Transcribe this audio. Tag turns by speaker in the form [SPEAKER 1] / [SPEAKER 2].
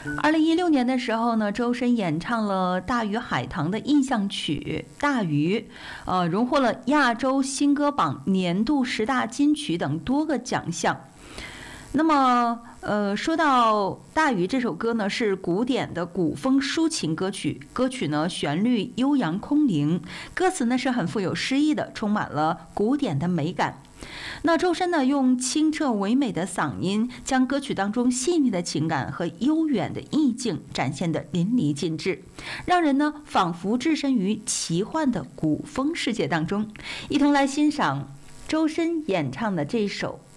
[SPEAKER 1] 2016年的时候呢，周深演唱了大鱼海棠的印象曲《大鱼》，荣获了亚洲新歌榜年度10大金曲等多个奖项。那么，说到《大鱼》这首歌呢，是古典的古风抒情歌曲，歌曲呢旋律悠扬空灵，歌词呢是很富有诗意的，充满了古典的美感。那周深呢，用清澈唯美的嗓音，将歌曲当中细腻的情感和悠远的意境展现得淋漓尽致，让人呢仿佛置身于奇幻的古风世界当中。一同来欣赏周深演唱的这首